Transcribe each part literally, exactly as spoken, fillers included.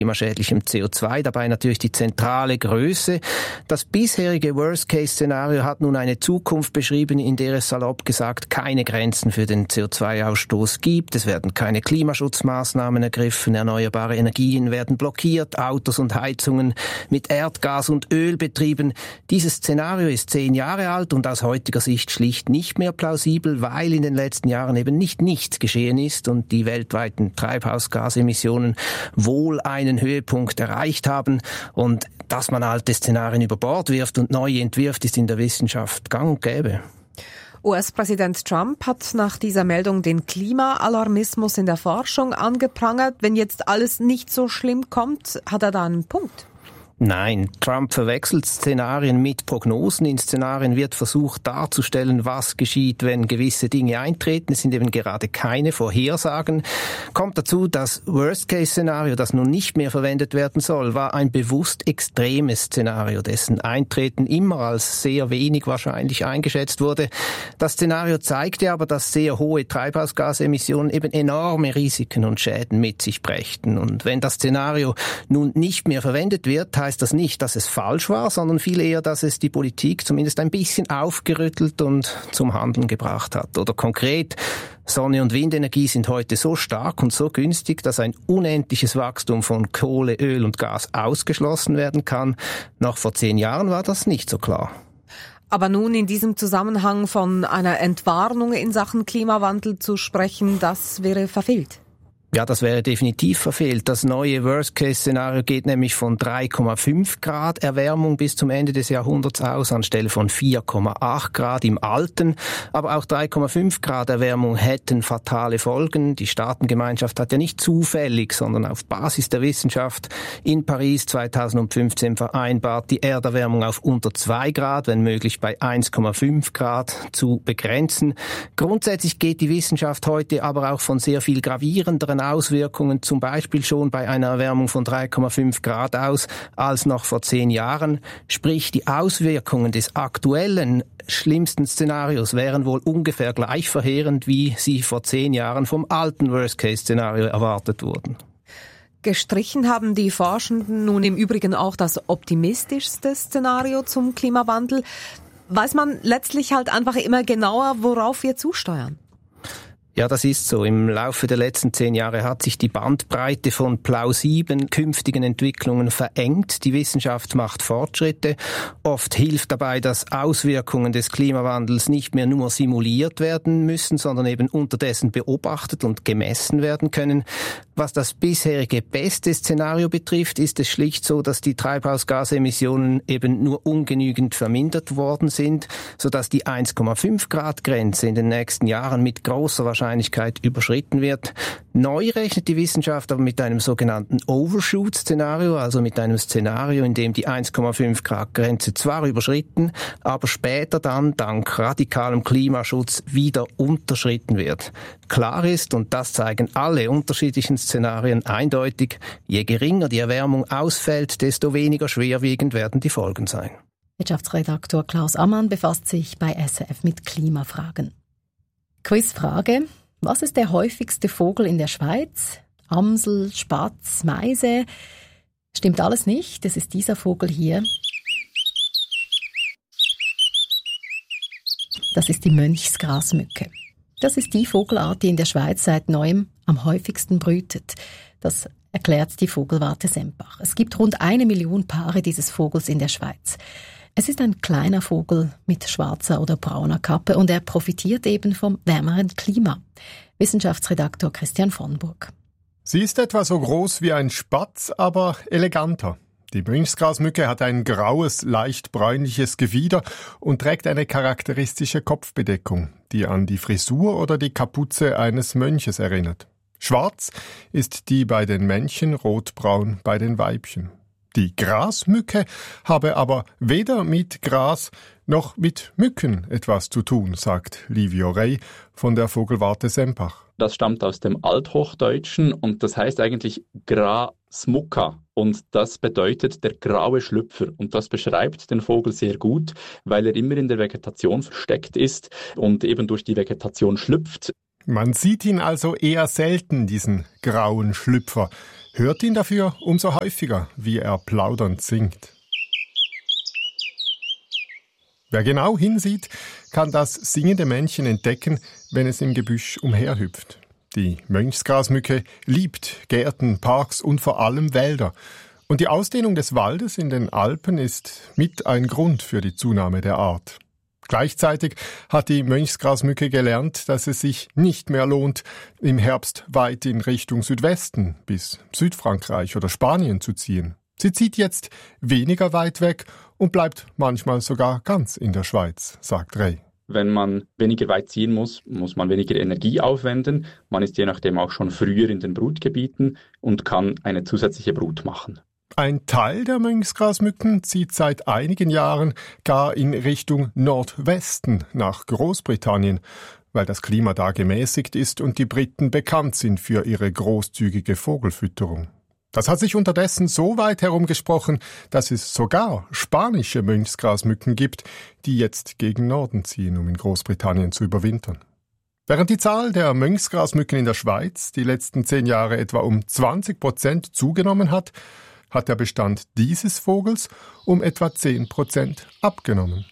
klimaschädlichem C O zwei, dabei natürlich die zentrale Größe. Das bisherige Worst-Case-Szenario hat nun eine Zukunft beschrieben, in der es salopp gesagt keine Grenzen für den C O zwei Ausstoß gibt. Es werden keine Klimaschutzmaßnahmen ergriffen, erneuerbare Energien werden blockiert, Autos und Heizungen mit Erdgas und Öl betrieben. Dieses Szenario ist zehn Jahre alt und aus heutiger Sicht schlicht nicht mehr plausibel, weil in den letzten Jahren eben nicht nichts geschehen ist und die weltweiten Treibhausgasemissionen wohl einen Höhepunkt erreicht haben, und dass man alte Szenarien über Bord wirft und neue entwirft, ist in der Wissenschaft gang und gäbe. U S-Präsident Trump hat nach dieser Meldung den Klimaalarmismus in der Forschung angeprangert. Wenn jetzt alles nicht so schlimm kommt, hat er da einen Punkt? Nein, Trump verwechselt Szenarien mit Prognosen. In Szenarien wird versucht darzustellen, was geschieht, wenn gewisse Dinge eintreten. Es sind eben gerade keine Vorhersagen. Kommt dazu, das Worst-Case-Szenario, das nun nicht mehr verwendet werden soll, war ein bewusst extremes Szenario, dessen Eintreten immer als sehr wenig wahrscheinlich eingeschätzt wurde. Das Szenario zeigte aber, dass sehr hohe Treibhausgasemissionen eben enorme Risiken und Schäden mit sich brächten. Und wenn das Szenario nun nicht mehr verwendet wird, heißt das nicht, dass es falsch war, sondern viel eher, dass es die Politik zumindest ein bisschen aufgerüttelt und zum Handeln gebracht hat. Oder konkret, Sonne- und Windenergie sind heute so stark und so günstig, dass ein unendliches Wachstum von Kohle, Öl und Gas ausgeschlossen werden kann. Noch vor zehn Jahren war das nicht so klar. Aber nun in diesem Zusammenhang von einer Entwarnung in Sachen Klimawandel zu sprechen, das wäre verfehlt. Ja, das wäre definitiv verfehlt. Das neue Worst-Case-Szenario geht nämlich von drei Komma fünf Grad Erwärmung bis zum Ende des Jahrhunderts aus, anstelle von vier Komma acht Grad im alten. Aber auch drei Komma fünf Grad Erwärmung hätten fatale Folgen. Die Staatengemeinschaft hat ja nicht zufällig, sondern auf Basis der Wissenschaft in Paris zweitausendfünfzehn vereinbart, die Erderwärmung auf unter zwei Grad, wenn möglich bei eins Komma fünf Grad zu begrenzen. Grundsätzlich geht die Wissenschaft heute aber auch von sehr viel gravierenderen Auswirkungen, zum Beispiel schon bei einer Erwärmung von drei Komma fünf Grad aus, als noch vor zehn Jahren. Sprich, die Auswirkungen des aktuellen schlimmsten Szenarios wären wohl ungefähr gleich verheerend, wie sie vor zehn Jahren vom alten Worst-Case-Szenario erwartet wurden. Gestrichen haben die Forschenden nun im Übrigen auch das optimistischste Szenario zum Klimawandel. Weiß man letztlich halt einfach immer genauer, worauf wir zusteuern? Ja, das ist so. Im Laufe der letzten zehn Jahre hat sich die Bandbreite von plausiblen künftigen Entwicklungen verengt. Die Wissenschaft macht Fortschritte. Oft hilft dabei, dass Auswirkungen des Klimawandels nicht mehr nur simuliert werden müssen, sondern eben unterdessen beobachtet und gemessen werden können. Was das bisherige beste Szenario betrifft, ist es schlicht so, dass die Treibhausgasemissionen eben nur ungenügend vermindert worden sind, sodass die eins Komma fünf Grad Grenze in den nächsten Jahren mit großer Wahrscheinlichkeit überschritten wird. Neu rechnet die Wissenschaft aber mit einem sogenannten Overshoot-Szenario, also mit einem Szenario, in dem die eins Komma fünf Grad Grenze zwar überschritten, aber später dann dank radikalem Klimaschutz wieder unterschritten wird. Klar ist, und das zeigen alle unterschiedlichen Szenarien eindeutig, je geringer die Erwärmung ausfällt, desto weniger schwerwiegend werden die Folgen sein. Wirtschaftsredaktor Klaus Ammann befasst sich bei S R F mit Klimafragen. Quizfrage: Was ist der häufigste Vogel in der Schweiz? Amsel, Spatz, Meise? Stimmt alles nicht. Es ist dieser Vogel hier. Das ist die Mönchsgrasmücke. Das ist die Vogelart, die in der Schweiz seit neuem am häufigsten brütet. Das erklärt die Vogelwarte Sempach. Es gibt rund eine Million Paare dieses Vogels in der Schweiz. Es ist ein kleiner Vogel mit schwarzer oder brauner Kappe und er profitiert eben vom wärmeren Klima. Wissenschaftsredaktor Christian von Burg. Sie ist etwa so groß wie ein Spatz, aber eleganter. Die Mönchsgrasmücke hat ein graues, leicht bräunliches Gefieder und trägt eine charakteristische Kopfbedeckung, die an die Frisur oder die Kapuze eines Mönches erinnert. Schwarz ist die bei den Männchen, rotbraun bei den Weibchen. Die Grasmücke habe aber weder mit Gras noch mit Mücken etwas zu tun, sagt Livio Rey von der Vogelwarte Sempach. Das stammt aus dem Althochdeutschen und das heißt eigentlich Grasmucca. Und das bedeutet der graue Schlüpfer. Und das beschreibt den Vogel sehr gut, weil er immer in der Vegetation versteckt ist und eben durch die Vegetation schlüpft. Man sieht ihn also eher selten, diesen grauen Schlüpfer. Hört ihn dafür umso häufiger, wie er plaudernd singt. Wer genau hinsieht, kann das singende Männchen entdecken, wenn es im Gebüsch umherhüpft. Die Mönchsgrasmücke liebt Gärten, Parks und vor allem Wälder. Und die Ausdehnung des Waldes in den Alpen ist mit ein Grund für die Zunahme der Art. Gleichzeitig hat die Mönchsgrasmücke gelernt, dass es sich nicht mehr lohnt, im Herbst weit in Richtung Südwesten bis Südfrankreich oder Spanien zu ziehen. Sie zieht jetzt weniger weit weg und bleibt manchmal sogar ganz in der Schweiz, sagt Rey. Wenn man weniger weit ziehen muss, muss man weniger Energie aufwenden. Man ist je nachdem auch schon früher in den Brutgebieten und kann eine zusätzliche Brut machen. Ein Teil der Mönchsgrasmücken zieht seit einigen Jahren gar in Richtung Nordwesten nach Großbritannien, weil das Klima da gemäßigt ist und die Briten bekannt sind für ihre großzügige Vogelfütterung. Das hat sich unterdessen so weit herumgesprochen, dass es sogar spanische Mönchsgrasmücken gibt, die jetzt gegen Norden ziehen, um in Großbritannien zu überwintern. Während die Zahl der Mönchsgrasmücken in der Schweiz die letzten zehn Jahre etwa um zwanzig Prozent zugenommen hat, hat der Bestand dieses Vogels um etwa zehn Prozent abgenommen.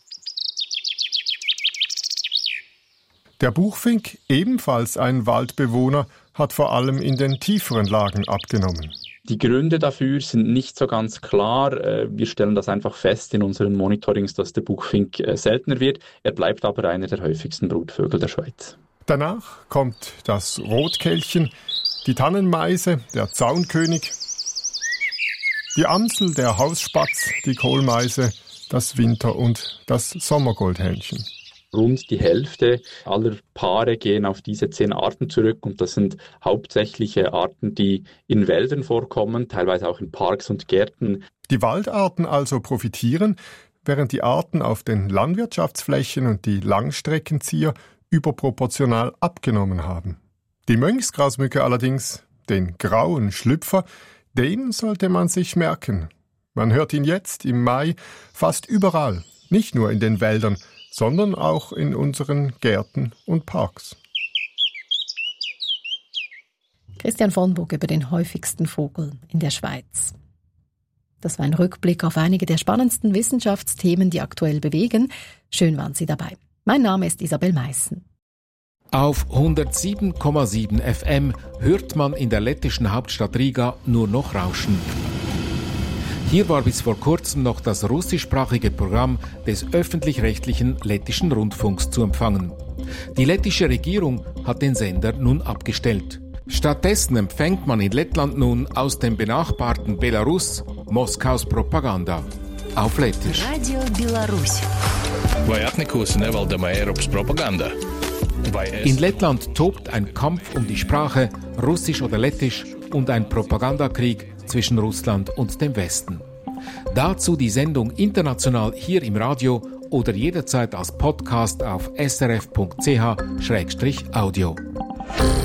Der Buchfink, ebenfalls ein Waldbewohner, hat vor allem in den tieferen Lagen abgenommen. Die Gründe dafür sind nicht so ganz klar. Wir stellen das einfach fest in unseren Monitorings, dass der Buchfink seltener wird. Er bleibt aber einer der häufigsten Brutvögel der Schweiz. Danach kommt das Rotkehlchen, die Tannenmeise, der Zaunkönig, die Amsel, der Hausspatz, die Kohlmeise, das Winter- und das Sommergoldhähnchen. Rund die Hälfte aller Paare gehen auf diese zehn Arten zurück und das sind hauptsächliche Arten, die in Wäldern vorkommen, teilweise auch in Parks und Gärten. Die Waldarten also profitieren, während die Arten auf den Landwirtschaftsflächen und die Langstreckenzieher überproportional abgenommen haben. Die Mönchsgrasmücke allerdings, den grauen Schlüpfer, den sollte man sich merken. Man hört ihn jetzt im Mai fast überall, nicht nur in den Wäldern, sondern auch in unseren Gärten und Parks. Christian von Burg über den häufigsten Vogel in der Schweiz. Das war ein Rückblick auf einige der spannendsten Wissenschaftsthemen, die aktuell bewegen. Schön waren Sie dabei. Mein Name ist Isabel Meissen. Auf hundertsieben Komma sieben F M hört man in der lettischen Hauptstadt Riga nur noch Rauschen. Hier war bis vor kurzem noch das russischsprachige Programm des öffentlich-rechtlichen lettischen Rundfunks zu empfangen. Die lettische Regierung hat den Sender nun abgestellt. Stattdessen empfängt man in Lettland nun aus dem benachbarten Belarus Moskaus Propaganda auf Lettisch. Radio Belarus. In Lettland tobt ein Kampf um die Sprache, Russisch oder Lettisch, und ein Propagandakrieg zwischen Russland und dem Westen. Dazu die Sendung international hier im Radio oder jederzeit als Podcast auf s r f punkt c h slash audio.